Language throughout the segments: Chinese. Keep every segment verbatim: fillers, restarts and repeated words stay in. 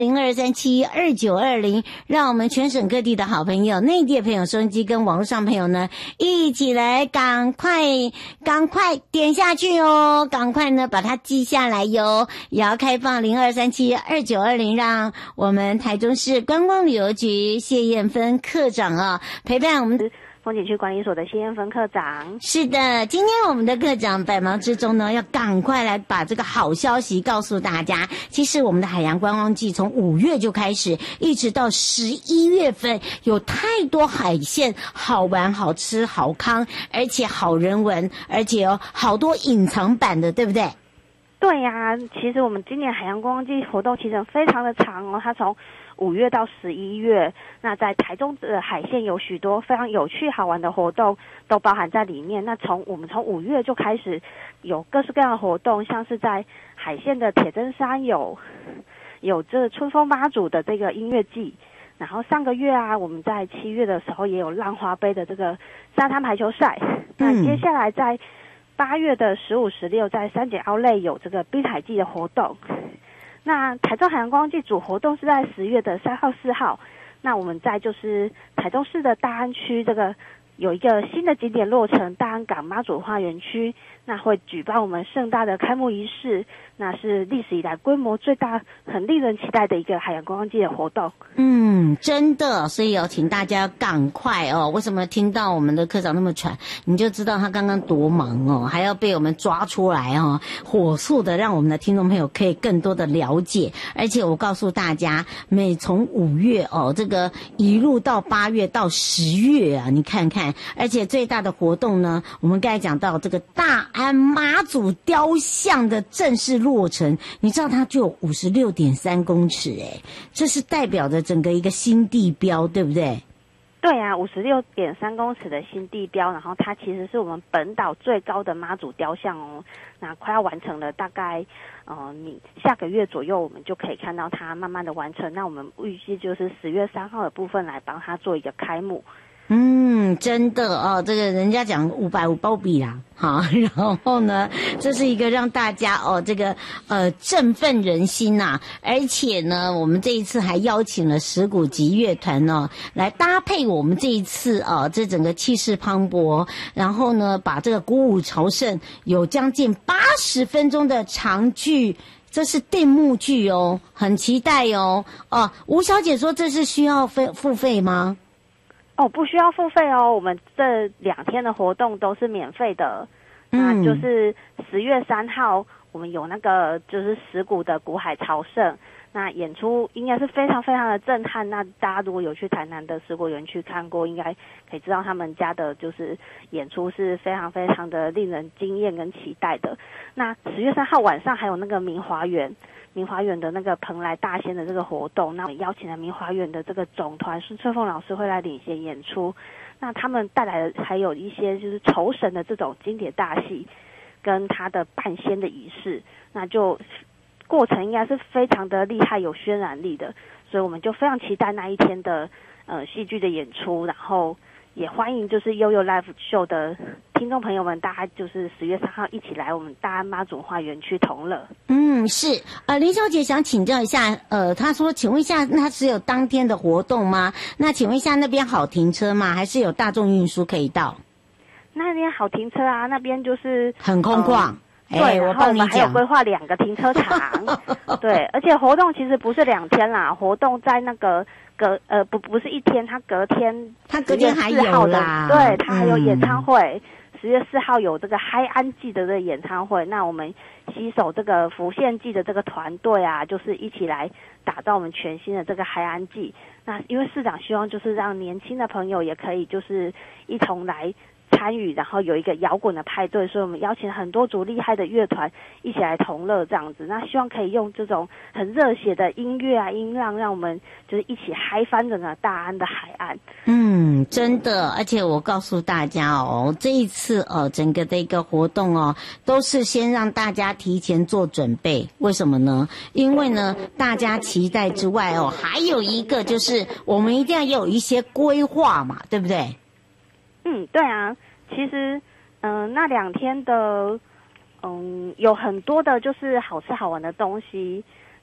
零二三七二九二零，让我们全省各地的好朋友、内地的朋友、收音机跟网络上朋友呢，一起来赶快赶快点下去哦，赶快呢把它记下来哟。也要开放零二三七二九二零，让我们台中市观光旅游局谢燕芬科长啊陪伴我们风景区管理所的谢燕芬科长。 是的，今天我们的科长百忙之中呢，要赶快来把这个好消息告诉大家。其实我们的海洋观光季从五月就开始，一直到十一月份，有太多海鲜好玩、好吃、好康，而且好人文，而且有好多隐藏版的，对不对？ 对呀、啊，其实我们今年海洋观光季活动其实非常的长哦，它从五月到十一月，那在台中的海线有许多非常有趣好玩的活动都包含在里面。那从我们从五月就开始有各式各样的活动，像是在海线的铁砧山有有这春风妈祖的这个音乐季，然后上个月啊，我们在七月的时候也有浪花杯的这个沙滩排球赛。那接下来在八月的十五、十六，在三井奥莱有这个滨海季的活动。那台中海洋观光季主活动是在十月的三号、四号。那我们在就是台中市的大安区这个有一个新的景点落成，大安港妈祖花园区，那会举办我们盛大的开幕仪式，那是历史以来规模最大、很令人期待的一个海洋观光季的活动。 嗯，真的，所以要请大家赶快哦。为什么听到我们的科长那么喘，你就知道他刚刚多忙哦，还要被我们抓出来哦，火速的让我们的听众朋友可以更多的了解。而且我告诉大家，每从五月哦，这个一路到八月到十月啊，你看看。而且最大的活动呢，我们刚才讲到这个大安妈祖雕像的正式落成，你知道它就有五十六点三公尺诶，这是代表着整个一个新地标，对不对？ 对啊，五十六点三公尺的新地标，然后它其实是我们本岛最高的妈祖雕像哦。那快要完成了，大概呃，你下个月左右我们就可以看到它慢慢的完成。那我们预计就是十月三号的部分来帮它做一个开幕。 嗯，真的哦，这个人家讲五百五包比啦，好，然后呢，这是一个让大家哦，这个呃振奋人心呐、啊，而且呢，我们这一次还邀请了十鼓集乐团哦，来搭配我们这一次啊，这整个气势磅礴，然后呢，把这个鼓舞朝圣有将近八十分钟的长剧。这是定目剧哦，很期待哦。哦，吴小姐说这是需要费付费吗？ 哦，不需要付费哦，我们这两天的活动都是免费的。嗯，那就是十月三号，我们有那个就是十鼓的鼓海朝圣，那演出应该是非常非常的震撼。那大家如果有去台南的十鼓园区看过，应该可以知道他们家的就是演出是非常非常的令人惊艳跟期待的。那十月三号晚上还有那个明华园。明华园的那个蓬莱大仙的这个活动，那我们邀请了明华园的这个总团孙翠凤老师会来领衔演出。那他们带来的还有一些就是酬神的这种经典大戏，跟他的半仙的仪式，那就过程应该是非常的厉害，有渲染力的。所以我们就非常期待那一天的呃戏剧的演出，然后也欢迎就是悠悠 Live Show 的听众朋友们，大家就是十月三号一起来我们大安妈祖花园区同乐。 嗯，是。呃，林小姐想请教一下，呃，她说，请问一下，那只有当天的活动吗？那请问一下，那边好停车吗？还是有大众运输可以到？ 那边好停车啊，那边就是很空旷。 呃、对， 欸、我帮你讲， 还有规划两个停车场。对，而且活动其实不是两天啦，活动在那个。隔呃不不是一天，他隔天他隔天还有啦， 对，他还有演唱会，十、嗯、月四号有这个嗨安季的这个演唱会。那我们携手这个浮现季的这个团队啊，就是一起来打造我们全新的这个嗨安季。那因为市长希望就是让年轻的朋友也可以就是一同来参与，然后有一个摇滚的派对，所以我们邀请很多组厉害的乐团一起来同乐这样子。那希望可以用这种很热血的音乐啊音浪，让我们就是一起嗨翻整个大安的海岸。 嗯，真的，而且我告诉大家哦，这一次呃整个的一个活动哦，都是先让大家提前做准备。为什么呢？因为呢，大家期待之外哦，还有一个就是我们一定要有一些规划嘛，对不对？ 嗯，对啊，其实，嗯、呃，那两天的，嗯，有很多的就是好吃好玩的东西。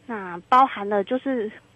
那包含了就是